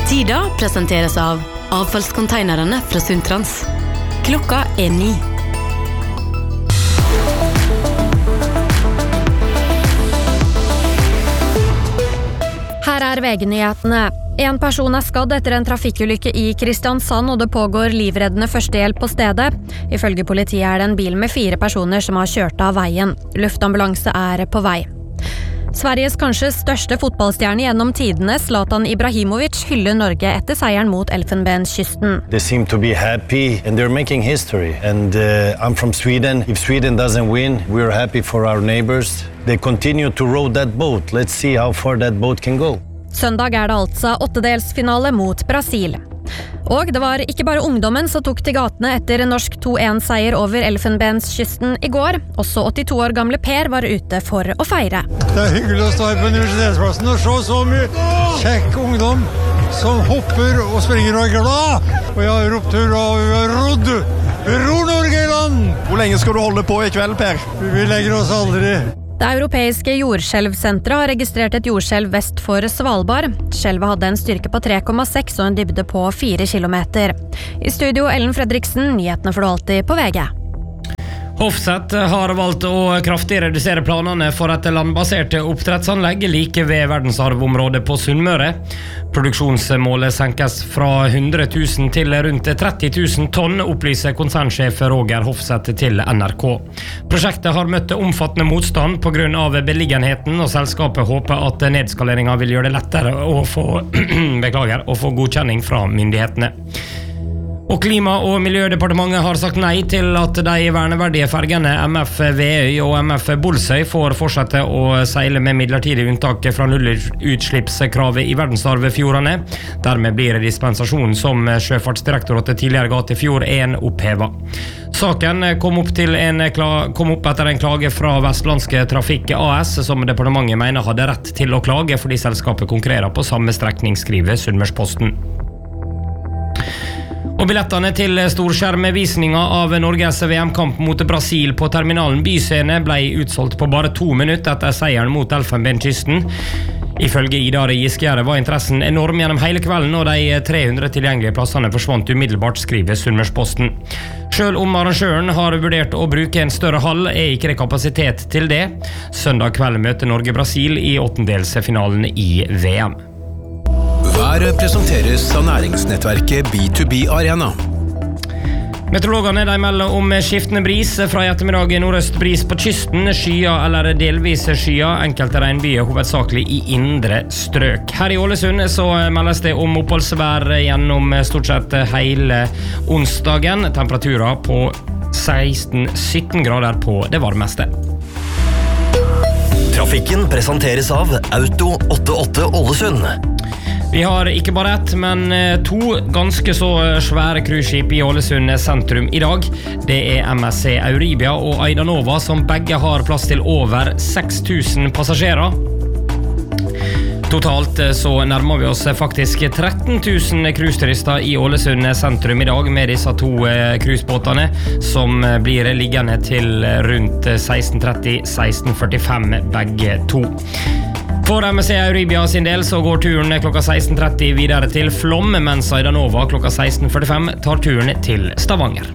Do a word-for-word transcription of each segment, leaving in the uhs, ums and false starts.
Tida presenteres av avfallskonteinerne fra Sundtrans. Klokka er ni. Her er V G-nyhetene. En person er skadd etter en trafikkulykke i Kristiansand, og det pågår livreddende førstehjelp på stedet. Ifølge politiet er det en bil med fire personer som har kjørt av veien. Luftambulanse er på vei. Sveriges kanskje største fotballstjerne gjennom tidene, Zlatan Ibrahimovic, hyller Norge etter seieren mot Elfenbenskysten. They seem to be happy and they're making history. And uh, I'm from Sweden. If Sweden doesn't win, we're happy for our neighbors. They continue to row that boat. Let's see how far that boat can go. Søndag er det altså åttedelsfinale mot Brasil. Og det var ikke bare ungdommen som tok til gatene etter norsk to en-seier over Elfenbenskysten i går. Også åttito år gamle Per var ute for å feire. Det er hyggelig å stå her på universitetsplassen og se så mye kjekk ungdom som hopper og springer og er glad. Og jeg har ropt hurra og vi har rodd. Vi ror Norge i land! Hvor lenge skal du holde på i kveld, Per? Vi legger oss aldri. Det europeiske jordskjelvsenteret har registrert et jordskjelv vest for Svalbard. Skjelvet hadde en styrke på tre komma seks og en dybde på fire kilometer. I studio Ellen Fredriksen, nyhetene får du alltid på V G. Hofseth har valgt å kraftig redusere planene for et landbasert oppdrettsanlegg like ved verdensarvområdet på Sunnmøre. Produksjonsmålet senkes fra hundre tusen til rundt tretti tusen tonn, opplyser konsernsjef Roger Hofseth til N R K. Prosjektet har møtt omfattende motstand på grunn av beliggenheten, og selskapet håper at nedskaleringen vil gjøre det lettere å få, beklager, å få godkjenning fra myndighetene. Og Klima- og miljødepartementet har sagt nei til at de verneverdige fergene M F Veøy og M F Bolsøy får fortsette å seile med midlertidig unntak fra nullutslippskravet i verdensarvfjordene. Dermed blir dispensasjonen som Sjøfartsdirektoratet tidligere ga til fjord en opphevet. Saken kom opp, til en, kom opp etter en klage fra Vestlandske Trafikk A S, som departementet mener hadde rett til å klage fordi selskapet konkurrerer på samme strekning, skriver Sunnmørsposten. Og billettene til storskjermvisninga av Norges V M-kamp mot Brasil på terminalen Byscene ble utsolgt på bare to minutter etter seieren mot Elfenbenskysten. Ifølge Ida Giskjære var interessen enorm gjennom hele kvelden, og de tre hundre tilgjengelige plassene forsvant umiddelbart, skriver Sunnmørsposten. Selv om arrangøren har vurdert å bruke en større hall, er ikke det kapasitet til det. Søndag kveld møter Norge Brasil i åttendelsfinalen i V M. Været presenteres av næringsnettverket B to B Arena. Meteorologene de melder om skiftende bris fra i ettermiddag, nordøst bris på kysten, skyer eller delvis skyer, enkelte regnbyer hovedsakelig i indre strøk. Her i Ålesund så meldes det om oppholdsvær gjennom stort sett hele onsdagen, temperaturer på seksten til sytten grader på det varmeste. Trafikken presenteres av Auto åttiåtte Ålesund. Vi har ikke bare ett, men to ganske så svære cruiseskip i Ålesund sentrum i dag. Det er M S C Euribia og Aidanova, som begge har plass til over seks tusen passasjerer. Totalt så nærmer vi oss faktisk tretten tusen cruiseturister i Ålesund sentrum i dag med disse to cruisebåtene, som blir liggende til rundt seksten tretti til seksten førtifem begge to. For M S C Euribia sin del så går turen klokka seksten tretti videre til Flåm, mens Aidanova klokka seksten førtifem tar turen til Stavanger.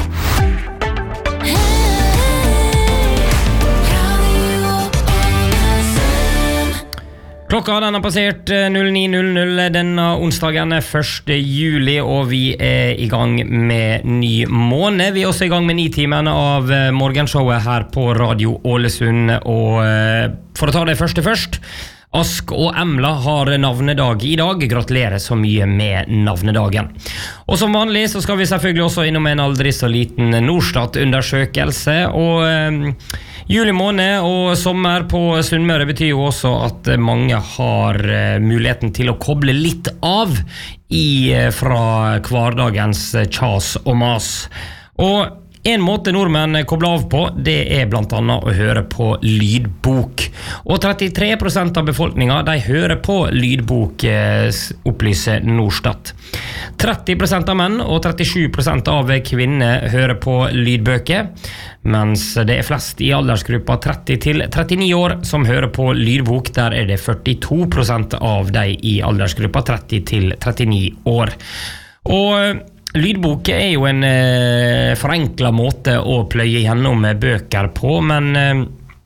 Klokka den har passert null ni null null denne onsdagen første juli, og vi er i gang med ny måned. Vi er også i gang med nitimen av morgenshowet her på Radio Ålesund, og for å ta det første først, Ask og Emla har navnedag i dag. Gratulerer så mye med navnedagen. Og som vanlig så skal vi selvfølgelig også innom en aldri så liten Norstat-undersøkelse, og eh, juli måned og sommer på Sunnmøre betyr jo også at mange har eh, muligheten til å koble litt av i, eh, fra hverdagens kjas og mas. Og En måte nordmenn kobler av på, det er blant annet å høre på lydbok. Og trettitre prosent av befolkningen, de hører på lydbok, opplyser Norstat. tretti prosent av menn og trettisju prosent av kvinner hører på lydbøker, mens det er flest i aldersgruppa tretti til trettini år som hører på lydbok. Der er det førtito prosent av de i aldersgruppa tretti til trettini år. Og lydbok er jo en eh, forenklet måte å pløye gjennom bøker på, men eh,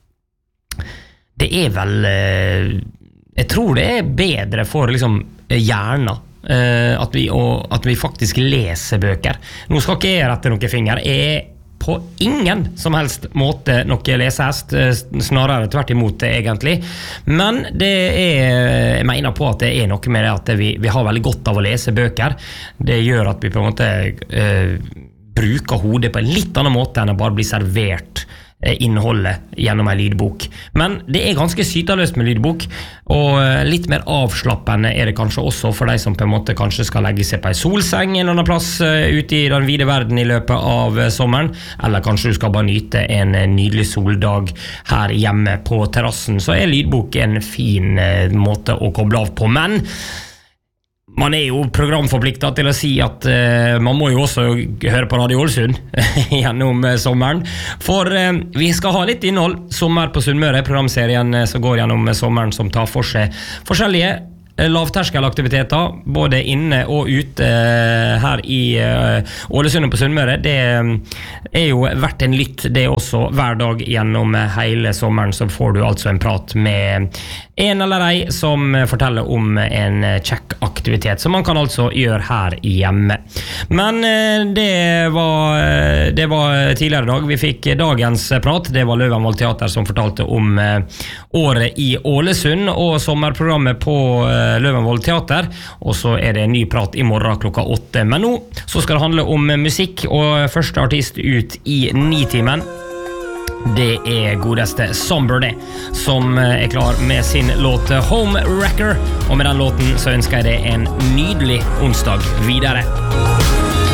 det er vel eh, jeg tror det er bedre for liksom hjernen eh, at, vi, og, at vi faktisk leser bøker. Nå skal ikke jeg rette noen finger, jeg er på ingen som helst måte noe lesehest, snarere tvert imot det egentlig, men det er, jeg mener på at det er noe med det at vi, vi har veldig godt av å lese bøker. Det gjør at vi på en måte eh, bruker hodet på en litt annen måte enn å bare bli servert innholdet gjennom en lydbok. Men det er ganske sytaløst med lydbok, og litt mer avslappende er det kanskje også for de som på en måte kanskje skal legge seg på en solseng en eller annen plass ute i den vide verden i løpet av sommeren, eller kanskje du skal bare nyte en nydelig soldag her hjemme på terrassen, så er lydbok en fin måte å koble av på. Men man er jo programforpliktet til å si at uh, man må jo også høre på Radio Ålesund gjennom uh, sommeren, for uh, vi skal ha litt innhold. Sommer på Sunnmøre, programserien uh, som går gjennom uh, sommeren, som tar for seg forskjellige uh, lavterskelaktiviteter, både inne og ute uh, her i uh, Ålesund på Sunnmøre. Det uh, er jo verdt en lytt, det også hver dag gjennom uh, hele sommeren, så får du altså en prat med en eller ei som forteller om en kjekk aktivitet som man kan altså gjøre her hjemme. Men det var, det var tidligere dag. Vi fikk dagens prat. Det var Løvenvoll Teater som fortalte om året i Ålesund og sommerprogrammet på Løvenvoll Teater. Og så er det en ny prat i morgen klokka åtte. Men nå så skal det handle om musikk, og første artist ut i Nitimen, det er godeste Somebody, som er klar med sin låt Home Wrecker, og med den låten så ønsker jeg deg en nydelig onsdag videre.